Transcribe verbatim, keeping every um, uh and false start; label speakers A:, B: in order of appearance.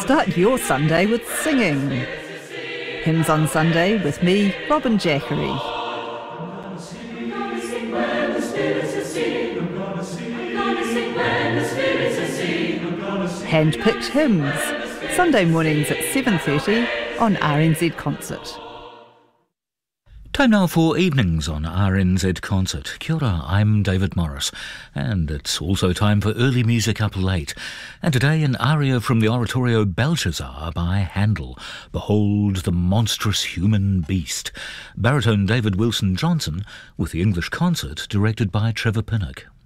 A: Start your Sunday with singing. Hymns on Sunday with me, Robin Jackery. Hand-picked hymns, Sunday mornings at seven thirty on R N Z Concert.
B: Time now for evenings on R N Z Concert. Kia ora, I'm David Morris, and it's also time for early music up late. And today an aria from the oratorio Belshazzar by Handel, Behold the Monstrous Human Beast. Baritone David Wilson Johnson with the English concert directed by Trevor Pinnock.